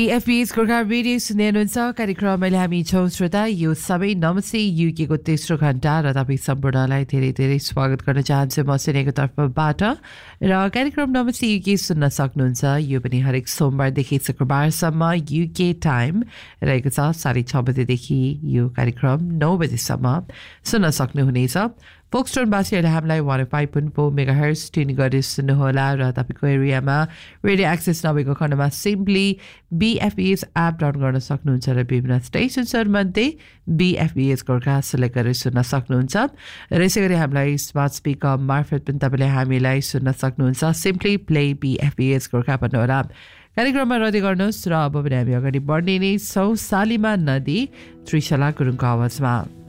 BFB's Gorkha radio सुन्दै हुनुहुन्छ कार्यक्रम अहिले हामी छौँ श्रोता यो सबै नमस्ते युकेको तेस्रो घण्टा र तपाईँ सम्पूर्णलाई धेरै धेरै स्वागत गर्न चाहन्छु म सिनेको तर्फबाट र कार्यक्रम नमस्ते युके सुन्न सक्नुहुन्छ यो पनि हरेक सोमबारदेखि शुक्रबारसम्म युके टाइम रहेको छ 6:30 बजेदेखि यो कार्यक्रम 9 बजेसम्म सुन्न सक्नुहुनेछ फोक्सटोनवासीहरूले हामीलाई 105.4 मेगाहर्ज ट्युन गरेर सुन्नुहोला र तपाईँको एरियामा रेडियो एक्सेस नभएको खण्डमा सिम्पली BFBS एप डाउनलोड गर्न सक्नुहुन्छ र विभिन्न स्टेसन्सहरूमध्ये BFBS गोर्खा सेलेक्ट गरेर सुन्न सक्नुहुन्छ र यसै गरी हामीलाई स्मार्ट स्पिकर मार्फत पनि तपाईँले हामीलाई सुन्न सक्नुहुन्छ सिम्पली प्ले BFBS गोर्खा भन्नुहोला कार्यक्रममा रद्द गर्नुहोस् र अब पनि हामी अगाडि बढ्ने नै छौँ सालिमा नदी त्रिशला गुरुङको आवाजमा